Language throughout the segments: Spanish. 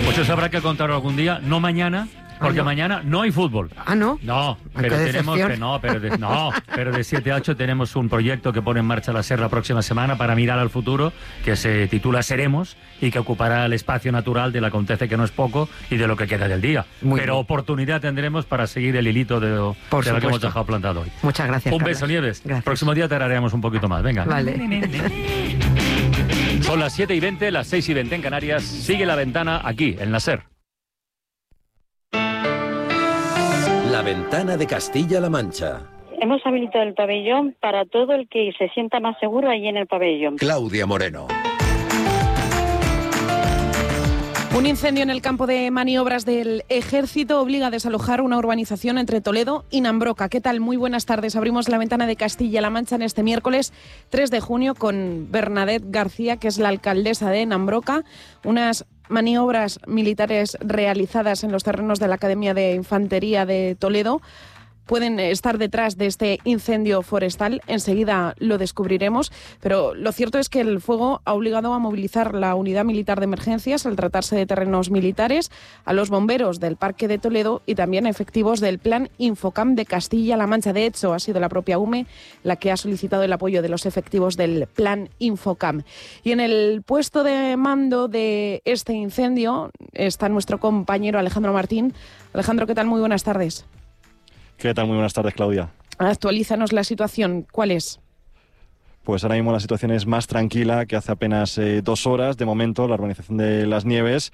Pues eso habrá que contarlo algún día, no mañana, porque mañana no hay fútbol. ¿Ah, no? No, pero pero de 7 a 8 tenemos un proyecto que pone en marcha la SER la próxima semana para mirar al futuro, que se titula Seremos y que ocupará el espacio natural de lo que acontece, que no es poco, y de lo que queda del día. Pero oportunidad tendremos para seguir el hilito de lo que hemos dejado plantado hoy. Muchas gracias, Un beso, Nieves. Gracias. Próximo día te haremos un poquito más. Venga. Vale. Son las 7:20, las 6:20 en Canarias. Sigue La Ventana aquí, en la SER. La Ventana de Castilla-La Mancha. Hemos habilitado el pabellón para todo el que se sienta más seguro allí en el pabellón. Claudia Moreno. Un incendio en el campo de maniobras del Ejército obliga a desalojar una urbanización entre Toledo y Nambroca. ¿Qué tal? Muy buenas tardes. Abrimos La Ventana de Castilla-La Mancha en este miércoles 3 de junio con Bernadette García, que es la alcaldesa de Nambroca. Unas maniobras militares realizadas en los terrenos de la Academia de Infantería de Toledo pueden estar detrás de este incendio forestal. Enseguida lo descubriremos, pero lo cierto es que el fuego ha obligado a movilizar la unidad militar de emergencias al tratarse de terrenos militares, a los bomberos del Parque de Toledo y también a efectivos del Plan Infocam de Castilla-La Mancha. De hecho, ha sido la propia UME la que ha solicitado el apoyo de los efectivos del Plan Infocam. Y en el puesto de mando de este incendio está nuestro compañero Alejandro Martín. Alejandro, ¿qué tal? Muy buenas tardes. ¿Qué tal? Muy buenas tardes, Claudia. Actualízanos la situación. ¿Cuál es? Pues ahora mismo la situación es más tranquila que hace apenas 2 horas. De momento, la urbanización de Las Nieves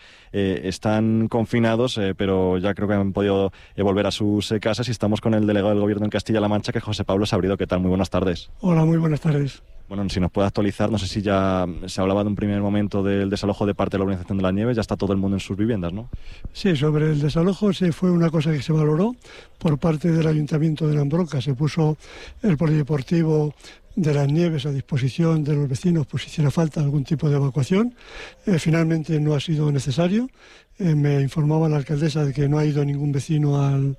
están confinados, pero ya creo que han podido volver a sus casas, y estamos con el delegado del Gobierno en Castilla-La Mancha, que es José Pablo Sabrido. ¿Qué tal? Muy buenas tardes. Hola, muy buenas tardes. Bueno, si nos puede actualizar, no sé si ya se hablaba de un primer momento del desalojo de parte de la urbanización de Las Nieves. Ya está todo el mundo en sus viviendas, ¿no? Sí, sobre el desalojo fue una cosa que se valoró por parte del Ayuntamiento de Nambroca. Se puso el polideportivo de Las Nieves a disposición de los vecinos por si hiciera falta algún tipo de evacuación. Finalmente no ha sido necesario. Me informaba la alcaldesa de que no ha ido ningún vecino al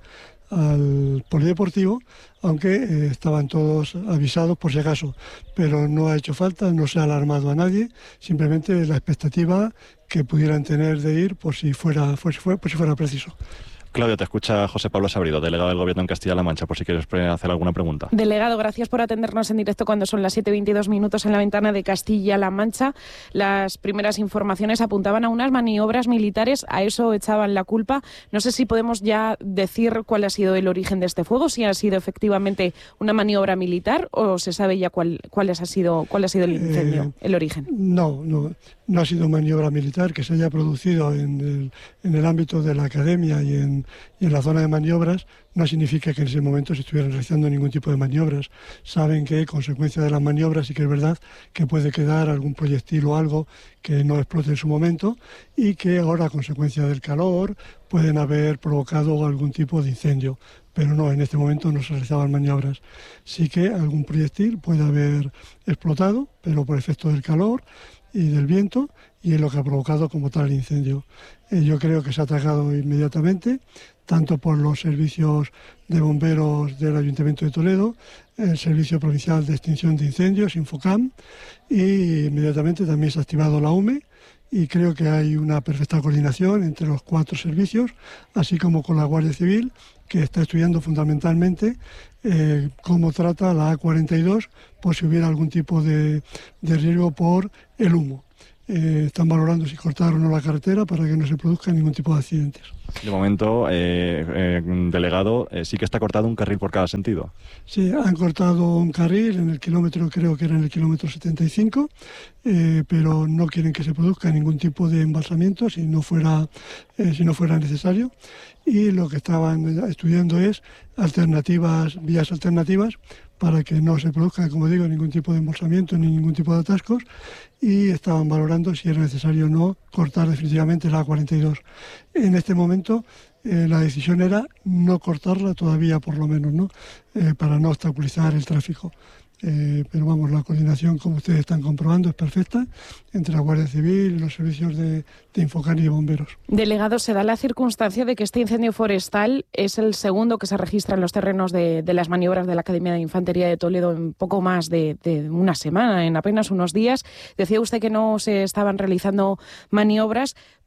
polideportivo, aunque estaban todos avisados por si acaso, pero no ha hecho falta, no se ha alarmado a nadie, simplemente la expectativa que pudieran tener de ir por si fuera preciso. Claudia, te escucha José Pablo Sabrido, delegado del Gobierno en Castilla-La Mancha, por si quieres hacer alguna pregunta. Delegado, gracias por atendernos en directo cuando son las 7:22 minutos en La Ventana de Castilla-La Mancha. Las primeras informaciones apuntaban a unas maniobras militares, a eso echaban la culpa. No sé si podemos ya decir cuál ha sido el origen de este fuego, si ha sido efectivamente una maniobra militar o se sabe ya cuál ha sido el incendio, el origen. No ha sido maniobra militar que se haya producido en el ámbito de la academia y en la zona de maniobras. No significa que en ese momento se estuvieran realizando ningún tipo de maniobras. Saben que, consecuencia de las maniobras, sí que es verdad que puede quedar algún proyectil o algo que no explote en su momento, y que ahora, a consecuencia del calor, pueden haber provocado algún tipo de incendio. Pero no, en este momento no se realizaban maniobras. Sí que algún proyectil puede haber explotado, pero por efecto del calor y del viento, y es lo que ha provocado como tal el incendio. Yo creo que se ha atacado inmediatamente, tanto por los servicios de bomberos del Ayuntamiento de Toledo, el Servicio Provincial de Extinción de Incendios, Infocam, y inmediatamente también se ha activado la UME, y creo que hay una perfecta coordinación entre los 4 servicios, así como con la Guardia Civil, que está estudiando fundamentalmente cómo trata la A42 por si hubiera algún tipo de riesgo por el humo. Están valorando si cortar o no la carretera para que no se produzca ningún tipo de accidentes. De momento, delegado, sí que está cortado un carril por cada sentido. Sí, han cortado un carril en el kilómetro, creo que era en el kilómetro 75, pero no quieren que se produzca ningún tipo de embalsamiento si no fuera necesario. Y lo que estaban estudiando es vías alternativas, para que no se produzca, como digo, ningún tipo de embolsamiento ni ningún tipo de atascos, y estaban valorando si era necesario o no cortar definitivamente la A42. En este momento la decisión era no cortarla todavía, por lo menos, ¿no? Para no obstaculizar el tráfico. Pero vamos, la coordinación, como ustedes están comprobando, es perfecta entre la Guardia Civil y los servicios de Infocam y de bomberos. Delegado, se da la circunstancia de que este incendio forestal es el segundo que se registra en los terrenos de las maniobras de la Academia de Infantería de Toledo en poco más de una semana, en apenas unos días. Decía usted que no se estaban realizando maniobras,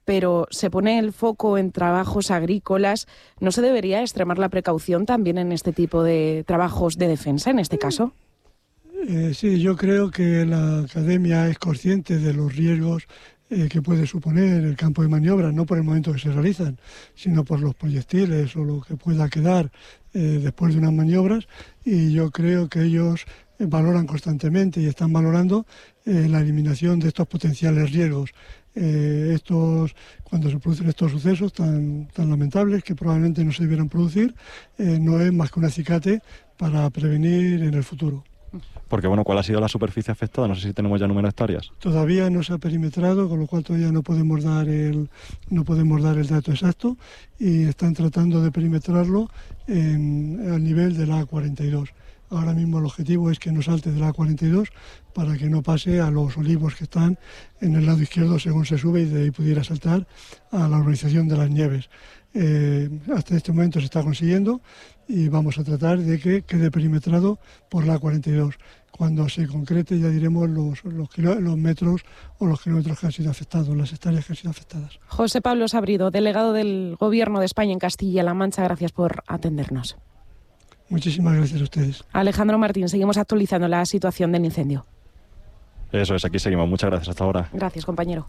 pero se pone el foco en trabajos agrícolas. ¿No se debería extremar la precaución también en este tipo de trabajos de defensa, en este caso? Sí, yo creo que la Academia es consciente de los riesgos que puede suponer el campo de maniobra, no por el momento que se realizan, sino por los proyectiles o lo que pueda quedar después de unas maniobras, y yo creo que ellos valoran constantemente y están valorando la eliminación de estos potenciales riesgos. Cuando se producen estos sucesos tan lamentables que probablemente no se debieran producir, no es más que un acicate para prevenir en el futuro. Porque, bueno, ¿cuál ha sido la superficie afectada? No sé si tenemos ya número de hectáreas. Todavía no se ha perimetrado, con lo cual todavía no podemos dar el dato exacto, y están tratando de perimetrarlo al nivel de la A42. Ahora mismo el objetivo es que no salte de la A42 para que no pase a los olivos que están en el lado izquierdo según se sube, y de ahí pudiera saltar a la urbanización de Las Nieves. Hasta este momento se está consiguiendo y vamos a tratar de que quede perimetrado por la A42. Cuando se concrete ya diremos los metros o los kilómetros que han sido afectados, las hectáreas que han sido afectadas. José Pablo Sabrido, delegado del Gobierno de España en Castilla-La Mancha, gracias por atendernos. Muchísimas gracias a ustedes. Alejandro Martín, seguimos actualizando la situación del incendio. Eso es, aquí seguimos. Muchas gracias. Hasta ahora. Gracias, compañero.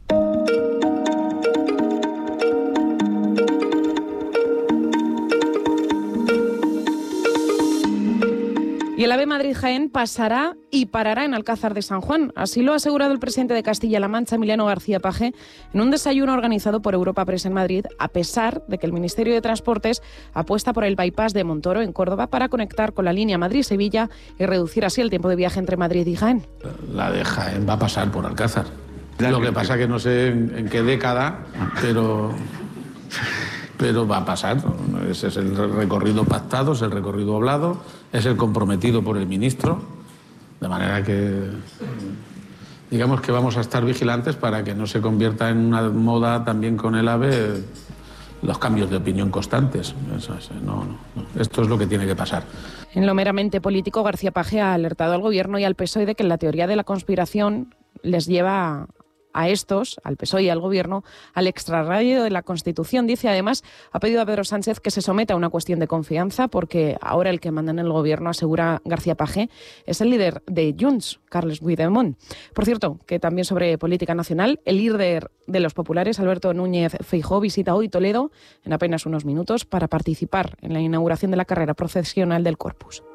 Y el AVE Madrid-Jaén pasará y parará en Alcázar de San Juan. Así lo ha asegurado el presidente de Castilla-La Mancha, Emiliano García Paje, en un desayuno organizado por Europa Press en Madrid, a pesar de que el Ministerio de Transportes apuesta por el bypass de Montoro en Córdoba para conectar con la línea Madrid-Sevilla y reducir así el tiempo de viaje entre Madrid y Jaén. La de Jaén va a pasar por Alcázar. Lo que pasa que no sé en qué década, pero va a pasar. Ese es el recorrido pactado, es el recorrido hablado, es el comprometido por el ministro, de manera que digamos que vamos a estar vigilantes para que no se convierta en una moda también con el AVE los cambios de opinión constantes. Esto es lo que tiene que pasar. En lo meramente político, García Paje ha alertado al Gobierno y al PSOE de que la teoría de la conspiración les lleva a estos, al PSOE y al Gobierno, al extrarradio de la Constitución. Dice, además, ha pedido a Pedro Sánchez que se someta a una cuestión de confianza, porque ahora el que manda en el Gobierno, asegura García Paje, es el líder de Junts, Carles Puigdemont. Por cierto, que también sobre política nacional, el líder de los populares, Alberto Núñez Feijóo, visita hoy Toledo en apenas unos minutos para participar en la inauguración de la carrera procesional del Corpus.